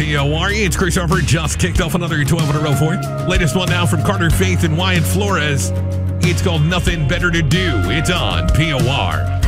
POR. It's Chris Harper. Just kicked off another 12 in a row for you. Latest one now from Carter Faith and Wyatt Flores. It's called Nothing Better to Do. It's on POR.